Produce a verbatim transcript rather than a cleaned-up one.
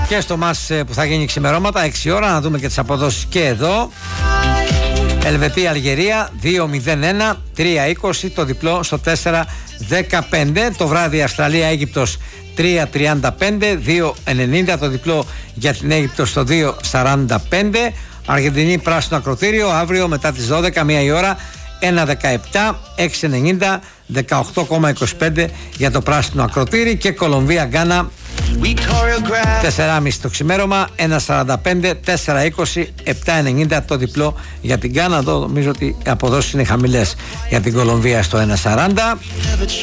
και στο μάτς που θα γίνει ξημερώματα έξι ώρα, να δούμε και τις αποδόσεις και εδώ. Ελβετία Αλγερία δύο μηδέν ένα, τρία είκοσι το διπλό στο τέσσερα δεκαπέντε. Το βράδυ Αυστραλία Αίγυπτος τρία τριάντα πέντε, δύο ενενήντα το διπλό για την Αίγυπτο στο δύο σαράντα πέντε. Αργεντινή πράσινο ακροτήριο αύριο μετά τις δώδεκα, μία η ώρα, ένα δεκαεπτά, έξι ενενήντα, δεκαοκτώ κόμμα είκοσι πέντε για το πράσινο ακροτήρι. Και Κολομβία Γκάνα τέσσερα και μισή το ξημέρωμα, ένα σαράντα πέντε, τέσσερα είκοσι, επτά ενενήντα το διπλό για την Γκάνα. Εδώ νομίζω ότι οι αποδόσεις είναι χαμηλές για την Κολομβία στο ένα σαράντα.